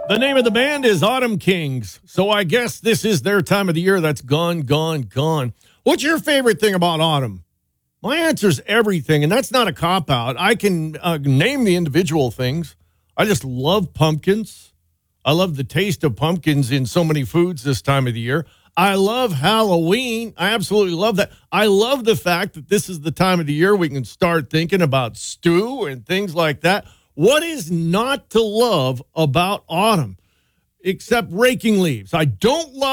The name of the band is Autumn Kings. So I guess this is their time of the year that's gone, gone, gone. What's your favorite thing about autumn? My answer is everything, and that's not a cop-out. I can name the individual things. I just love pumpkins. I love the taste of pumpkins in so many foods this time of the year. I love Halloween. I absolutely love that. I love the fact that this is the time of the year we can start thinking about stew and things like that. What is not to love about autumn except raking leaves? I don't love